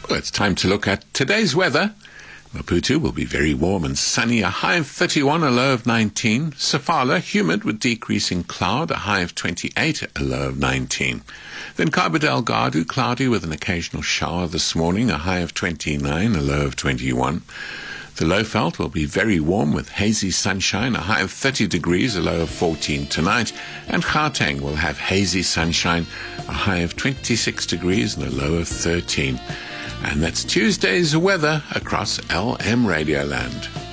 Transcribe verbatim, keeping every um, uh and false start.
Well, it's time to look at today's weather. Maputo will be very warm and sunny, a high of thirty-one, a low of nineteen. Sofala, humid with decreasing cloud, a high of twenty-eight, a low of nineteen. Then Cabo Delgado, cloudy with an occasional shower this morning, a high of twenty-nine, a low of twenty-one. The Lowveld will be very warm with hazy sunshine, a high of thirty degrees, a low of fourteen tonight. And Gauteng will have hazy sunshine, a high of twenty-six degrees and a low of thirteen. And that's Tuesday's weather across L M Radioland.